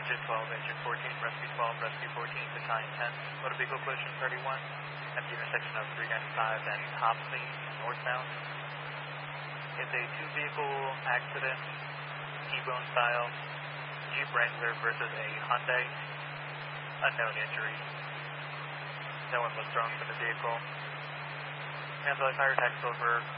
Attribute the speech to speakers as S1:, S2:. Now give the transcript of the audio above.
S1: Engine 12, Engine 14, Rescue 12, Rescue 14, Battalion 10, motor vehicle collision 31 at the intersection of 395 and Hopsley, northbound. It's a two-vehicle accident, T-bone style, Jeep Wrangler versus a Hyundai, unknown injury. No one was thrown from the vehicle. Translate fire tax over